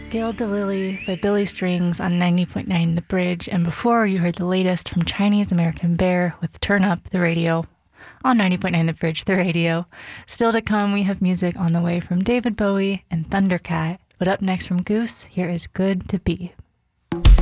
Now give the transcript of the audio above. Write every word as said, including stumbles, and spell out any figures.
Gilda the Lily by Billy Strings on ninety point nine The Bridge, and before you heard the latest from Chinese American Bear with Turn Up the Radio on ninety point nine The Bridge, the radio. Still to come, we have music on the way from David Bowie and Thundercat, but up next from Goose, here is Good to Be.